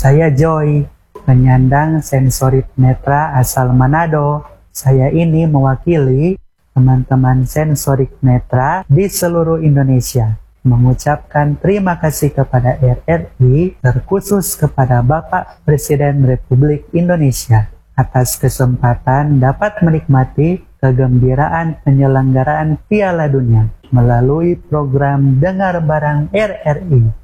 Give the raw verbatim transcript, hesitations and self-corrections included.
Saya Joy, penyandang sensorik netra asal Manado. Saya ini mewakili teman-teman sensorik netra di seluruh Indonesia, mengucapkan terima kasih kepada R R I, terkhusus kepada Bapak Presiden Republik Indonesia atas kesempatan dapat menikmati kegembiraan penyelenggaraan Piala Dunia melalui program Dengar Bareng R R I.